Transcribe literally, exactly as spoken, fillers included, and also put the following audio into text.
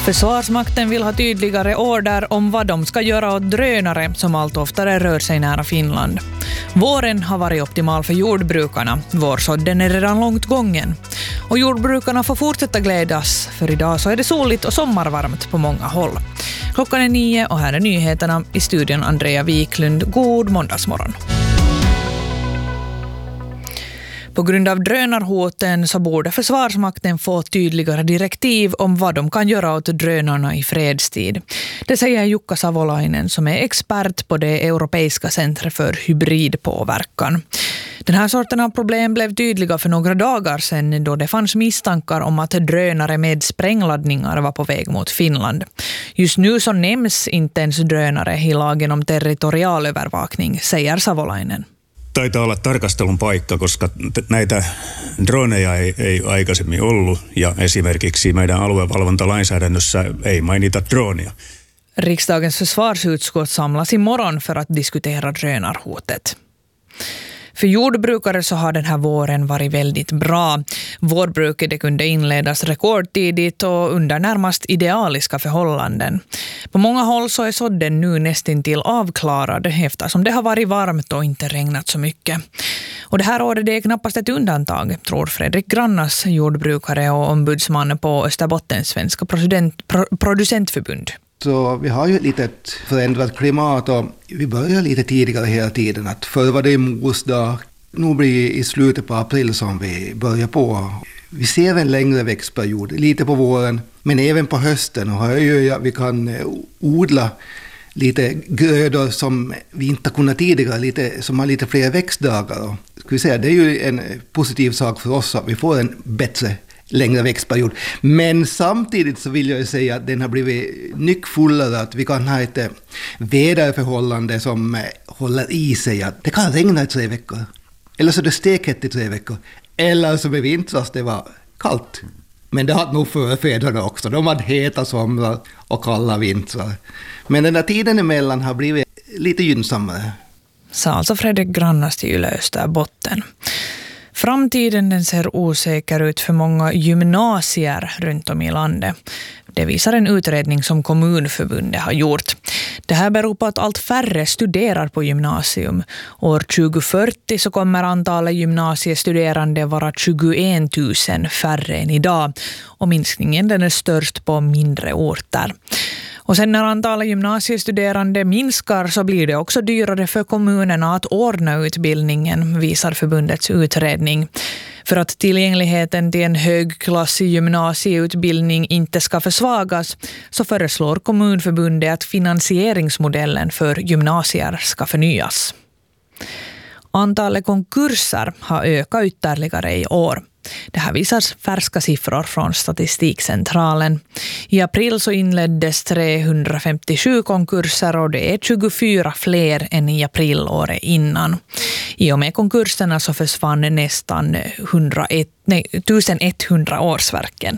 Försvarsmakten vill ha tydligare order om vad de ska göra åt drönare som allt oftare rör sig nära Finland. Våren har varit optimal för jordbrukarna. Vårsådden är redan långt gången. Och jordbrukarna får fortsätta glädjas, för idag så är det soligt och sommarvarmt på många håll. Klockan är nio och här är nyheterna. I studion Andrea Wiklund. God måndagsmorgon. På grund av drönarhoten så borde Försvarsmakten få tydligare direktiv om vad de kan göra åt drönarna i fredstid. Det säger Jukka Savolainen som är expert på det Europeiska centret för hybridpåverkan. Den här sorten av problem blev tydliga för några dagar sedan då det fanns misstankar om att drönare med sprängladdningar var på väg mot Finland. Just nu så nämns inte ens drönare i lagen om territorialövervakning, säger Savolainen. Taitaa olla tarkastelun paikka, koska näitä droneja ei, ei aikaisemmin ollut ja esimerkiksi meidän aluevalvontalainsäädännössä ei mainita dronia. Riksdagens försvarsutskott samlas imorgon för att diskutera drönarhotet. För jordbrukare så har den här våren varit väldigt bra. Vårbruket det kunde inledas rekordtidigt och under närmast idealiska förhållanden. På många håll så är sådden nu nästan till avklarad eftersom det har varit varmt och inte regnat så mycket. Och det här året det är knappast ett undantag, tror Fredrik Grannas, jordbrukare och ombudsman på Österbottens svenska producent, pro, producentförbund. Så vi har ju ett litet förändrat klimat och vi börjar lite tidigare hela tiden. Att förr var det mors dag, nu blir i slutet på april som vi börjar på. Vi ser en längre växtperiod, lite på våren men även på hösten. Och vi kan odla lite grödor som vi inte kunnat tidigare, lite, som har lite fler växtdagar. Och, ska vi säga, det är ju en positiv sak för oss att vi får en bättre längre växtperiod. Men samtidigt så vill jag säga att den har blivit nyckfullare, att vi kan ha ett väderförhållande som håller i sig. Att det kan regna i tre veckor. Eller så är det stekhett i tre veckor. Eller så med vintras det var kallt. Men det har nog förfäderna också. De hade heta somrar och kalla vintrar. Men den där tiden emellan har blivit lite gynnsammare. Sa alltså Fredrik Grannas till Yle Österbotten. Framtiden den ser osäker ut för många gymnasier runt om i landet. Det visar en utredning som Kommunförbundet har gjort. Det här beror på att allt färre studerar på gymnasium. År tjugo fyrtio så kommer antalet gymnasiestuderande vara tjugoett tusen färre än idag. Och minskningen den är störst på mindre orter. Och sen när antalet gymnasiestuderande minskar så blir det också dyrare för kommunerna att ordna utbildningen, visar förbundets utredning. För att tillgängligheten till en högklassig gymnasieutbildning inte ska försvagas så föreslår Kommunförbundet att finansieringsmodellen för gymnasier ska förnyas. Antalet konkurser har ökat ytterligare i år. Det här visar färska siffror från Statistikcentralen. I april så inleddes trehundrafemtiosju konkurser och det är tjugofyra fler än i april året innan. I och med konkurserna så försvann nästan etthundra årsverken.